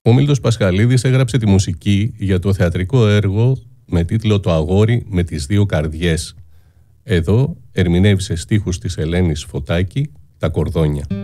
Ο Μίλτος Πασχαλίδης έγραψε τη μουσική για το θεατρικό έργο με τίτλο «Το αγόρι με τις δύο καρδιές». Εδώ ερμηνεύει σε στίχους της Ελένης Φωτάκη τα κορδόνια.